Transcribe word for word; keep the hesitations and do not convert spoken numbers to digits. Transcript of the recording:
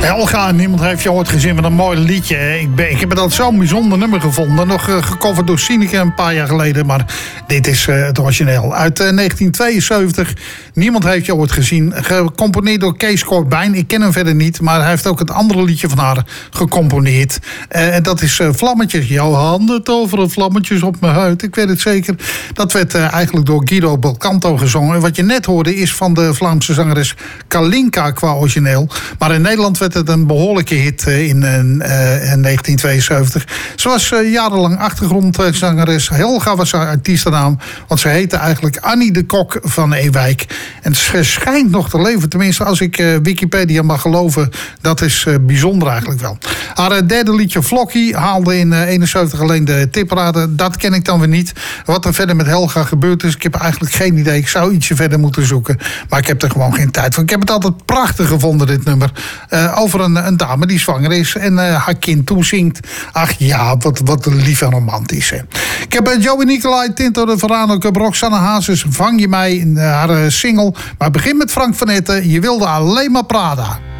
Helga, niemand heeft je ooit gezien met een mooi liedje. Ik, ben, ik heb het altijd zo'n bijzonder nummer gevonden. Nog uh, gecoverd door Sineke een paar jaar geleden. Maar dit is uh, het origineel. Uit uh, negentien tweeënzeventig. Niemand heeft je ooit gezien. Gecomponeerd door Kees Corbijn. Ik ken hem verder niet. Maar hij heeft ook het andere liedje van haar gecomponeerd. Uh, en dat is uh, Vlammetjes. Jouw handen toveren vlammetjes op mijn huid. Ik weet het zeker. Dat werd uh, eigenlijk door Guido Belcanto gezongen. En wat je net hoorde is van de Vlaamse zangeres Kalinka qua origineel. Maar in Nederland werd het een behoorlijke hit in, uh, in negentien tweeënzeventig. Ze was uh, jarenlang achtergrondzangeres. Helga was haar artiestennaam. Want ze heette eigenlijk Annie de Kok van Ewijk. En ze schijnt nog te leven. Tenminste, als ik uh, Wikipedia mag geloven. Dat is uh, bijzonder eigenlijk wel. Haar uh, derde liedje Vlokkie haalde in uh, eenenzeventig alleen de tipparade. Dat ken ik dan weer niet. Wat er verder met Helga gebeurd is, ik heb eigenlijk geen idee. Ik zou ietsje verder moeten zoeken. Maar ik heb er gewoon geen tijd voor. Ik heb het altijd prachtig gevonden, dit nummer. Uh, over een, een dame die zwanger is en uh, haar kind toezingt. Ach ja, wat, wat lief en romantisch. Hè. Ik heb uh, Joey Nicolai, Tinto de Verano Cup, Roxanne Hazes, Vang je mij, in uh, haar uh, single. Maar begin met Frank van Etten, Je wilde alleen maar Prada.